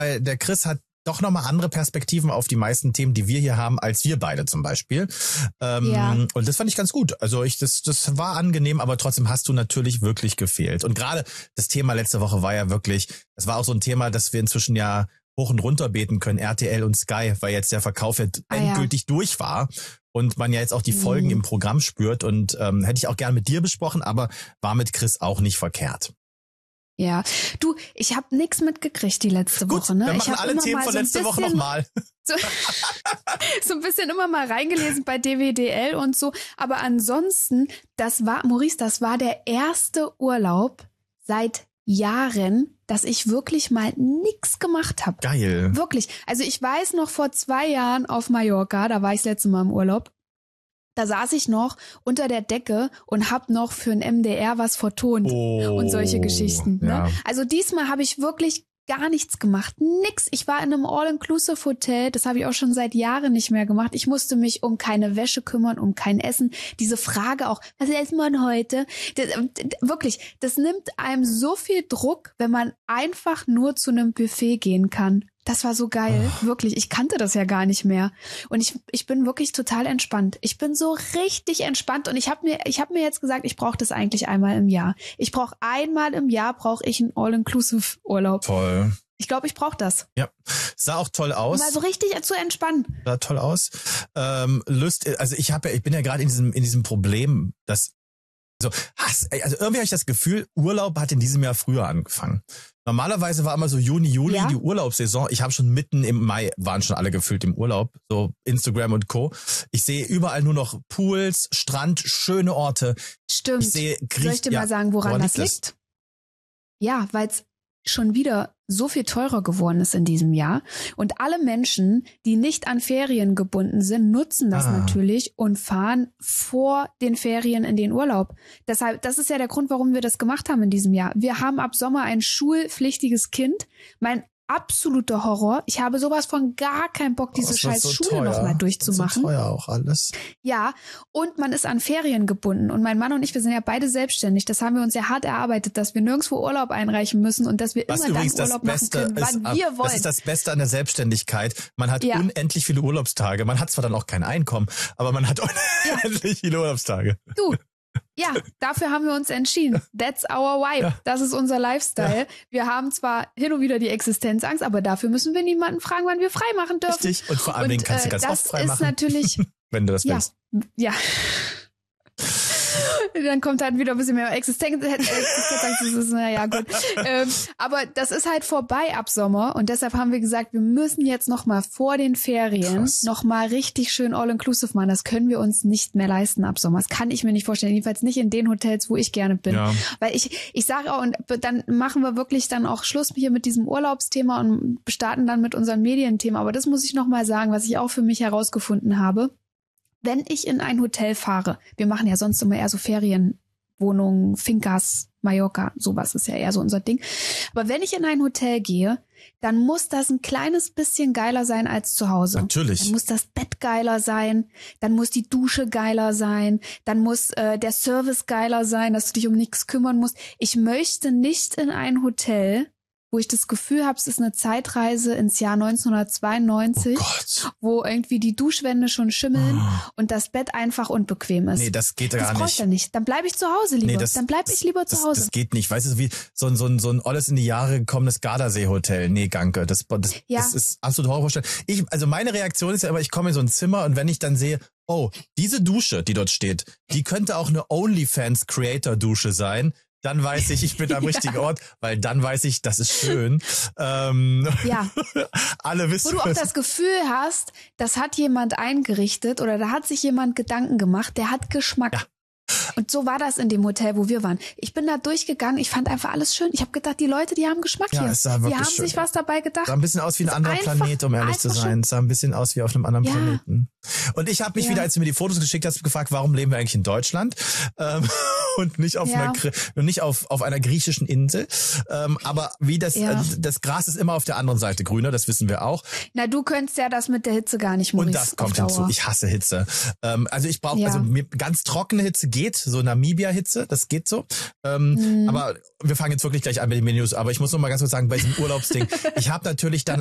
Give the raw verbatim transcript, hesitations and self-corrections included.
der Chris hat doch nochmal andere Perspektiven auf die meisten Themen, die wir hier haben, als wir beide zum Beispiel. Ähm, ja. Und das fand ich ganz gut. Also ich, das, das war angenehm, aber trotzdem hast du natürlich wirklich gefehlt. Und gerade das Thema letzte Woche war ja wirklich, das war auch so ein Thema, das wir inzwischen ja hoch und runter beten können, R T L und Sky, weil jetzt der Verkauf jetzt ah, endgültig ja. durch war und man ja jetzt auch die Folgen mhm. im Programm spürt. Und ähm, hätte ich auch gern mit dir besprochen, aber war mit Chris auch nicht verkehrt. Ja, du, ich habe nichts mitgekriegt die letzte Gut, Woche. Ne? Wir machen ich hab alle Themen von so letzter Woche nochmal. So, so ein bisschen immer mal reingelesen bei D W D L und so. Aber ansonsten, das war, Maurice, das war der erste Urlaub seit Jahren, dass ich wirklich mal nix gemacht habe. Geil. Wirklich. Also ich weiß noch vor zwei Jahren auf Mallorca, da war ich das letzte Mal im Urlaub. Da saß ich noch unter der Decke und hab noch für ein M D R was vertont oh, und solche Geschichten. Ne? Ja. Also diesmal habe ich wirklich gar nichts gemacht. Nix. Ich war in einem All-Inclusive-Hotel. Das habe ich auch schon seit Jahren nicht mehr gemacht. Ich musste mich um keine Wäsche kümmern, um kein Essen. Diese Frage auch, was essen wir heute? Das, wirklich, das nimmt einem so viel Druck, wenn man einfach nur zu einem Buffet gehen kann. Das war so geil, oh. wirklich. Ich kannte das ja gar nicht mehr. Und ich ich bin wirklich total entspannt. Ich bin so richtig entspannt und ich habe mir ich habe mir jetzt gesagt, ich brauche das eigentlich einmal im Jahr. Ich brauche einmal im Jahr brauche ich einen All-Inclusive-Urlaub. Toll. Ich glaube, ich brauche das. Ja, sah auch toll aus. Mal so richtig zu entspannen. Sah toll aus. Ähm, Lust, also ich habe ja, ich bin ja gerade in diesem in diesem Problem, dass also, also irgendwie habe ich das Gefühl, Urlaub hat in diesem Jahr früher angefangen. Normalerweise war immer so Juni, Juli ja. die Urlaubssaison. Ich habe schon mitten im Mai, waren schon alle gefühlt im Urlaub, so Instagram und Co. Ich sehe überall nur noch Pools, Strand, schöne Orte. Stimmt. Ich sehe Griech- Soll ich dir ja, mal sagen, woran, woran das liegt? liegt? Das? Ja, weil es schon wieder so viel teurer geworden ist in diesem Jahr. Und alle Menschen, die nicht an Ferien gebunden sind, nutzen das ah. natürlich und fahren vor den Ferien in den Urlaub. Deshalb, das ist ja der Grund, warum wir das gemacht haben in diesem Jahr. Wir haben ab Sommer ein schulpflichtiges Kind. Mein absoluter Horror. Ich habe sowas von gar keinen Bock, diese oh, scheiß so Schule nochmal durchzumachen. So teuer auch alles. Ja, und man ist an Ferien gebunden. Und mein Mann und ich, wir sind ja beide selbstständig. Das haben wir uns ja hart erarbeitet, dass wir nirgendwo Urlaub einreichen müssen und dass wir Was immer dann Urlaub machen können, wann ist, wir wollen. Das ist das Beste an der Selbstständigkeit. Man hat ja. unendlich viele Urlaubstage. Man hat zwar dann auch kein Einkommen, aber man hat unendlich ja. viele Urlaubstage. Du. Ja, dafür haben wir uns entschieden. That's our vibe. Ja. Das ist unser Lifestyle. Ja. Wir haben zwar hin und wieder die Existenzangst, aber dafür müssen wir niemanden fragen, wann wir frei machen dürfen. Richtig. Und vor allen Dingen kannst du ganz oft frei machen. Das ist natürlich, wenn du das ja, willst. Ja. Dann kommt halt wieder ein bisschen mehr Existenz. Existenz naja, gut. Ähm, aber das ist halt vorbei ab Sommer und deshalb haben wir gesagt, wir müssen jetzt noch mal vor den Ferien Krass. noch mal richtig schön All-Inclusive machen. Das können wir uns nicht mehr leisten ab Sommer. Das kann ich mir nicht vorstellen. Jedenfalls nicht in den Hotels, wo ich gerne bin. Ja. Weil ich, ich sage auch, und dann machen wir wirklich dann auch Schluss hier mit diesem Urlaubsthema und starten dann mit unserem Medienthema. Aber das muss ich noch mal sagen, was ich auch für mich herausgefunden habe. Wenn ich in ein Hotel fahre, wir machen ja sonst immer eher so Ferienwohnungen, Fincas, Mallorca, sowas ist ja eher so unser Ding. Aber wenn ich in ein Hotel gehe, dann muss das ein kleines bisschen geiler sein als zu Hause. Natürlich. Dann muss das Bett geiler sein, dann muss die Dusche geiler sein, dann muss äh, der Service geiler sein, dass du dich um nichts kümmern musst. Ich möchte nicht in ein Hotel, wo ich das Gefühl habe, es ist eine Zeitreise ins Jahr neunzehnhundertzweiundneunzig, oh wo irgendwie die Duschwände schon schimmeln oh. und das Bett einfach unbequem ist. Nee, das geht gar das nicht. Das brauche ich ja nicht. Dann bleibe ich zu Hause lieber. Nee, das, Dann bleibe ich lieber das, zu Hause. Das geht nicht. Weißt du, wie so ein, so ein, so ein alles in die Jahre gekommenes Gardasee-Hotel. Nee, Ganke. Das, das, ja. das ist absolut Horrorvorstellung. Ich, also meine Reaktion ist ja immer, ich komme in so ein Zimmer und wenn ich dann sehe, oh, diese Dusche, die dort steht, die könnte auch eine OnlyFans-Creator-Dusche sein, dann weiß ich, ich bin am ja. richtigen Ort, weil dann weiß ich, das ist schön. Ähm, ja. Alle wissen. Wo du auch das Gefühl hast, das hat jemand eingerichtet oder da hat sich jemand Gedanken gemacht, der hat Geschmack. Ja. Und so war das in dem Hotel, wo wir waren. Ich bin da durchgegangen, ich fand einfach alles schön. Ich habe gedacht, die Leute, die haben Geschmack ja, hier. Es sah die wirklich haben schön. sich was dabei gedacht. Sah ein bisschen aus wie ein anderer einfach, Planet, um ehrlich zu sein. Es sah ein bisschen aus wie auf einem anderen ja. Planeten. Und ich habe mich Ja. wieder, als du mir die Fotos geschickt hast, gefragt, warum leben wir eigentlich in Deutschland ähm, und nicht auf Ja. einer Gr- und nicht auf auf einer griechischen Insel. Ähm, aber wie das Ja. äh, das Gras ist immer auf der anderen Seite grüner, das wissen wir auch. Na, du könntest ja das mit der Hitze gar nicht, Maurice. Und das kommt auf Dauer. hinzu. Ich hasse Hitze. Ähm, also ich brauche Ja. also mir, ganz trockene Hitze geht, so Namibia-Hitze, das geht so. Ähm, Mhm. Aber wir fangen jetzt wirklich gleich an mit den Menüs. Aber ich muss noch mal ganz kurz sagen, bei diesem Urlaubsding, ich habe natürlich dann